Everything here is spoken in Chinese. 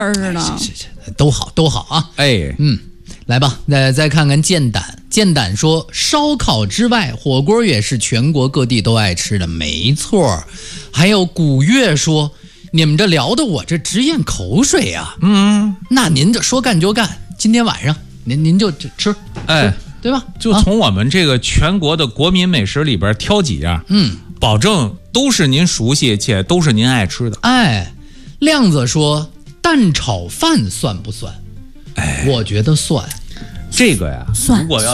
似的。 是，都好啊。 哎， 来吧，再看看建胆。建胆说，烧烤之外，火锅也是全国各地都爱吃的，没错。还有古月说，你们这聊的我这直咽口水啊。那您这说干就干，今天晚上您就吃， 哎， 对吧？ 就从我们这个全国的国民美食里边挑几样，保证都是您熟悉且都是您爱吃的。 哎，亮子说，蛋炒饭算不算？我觉得算。 这个呀， 算如果要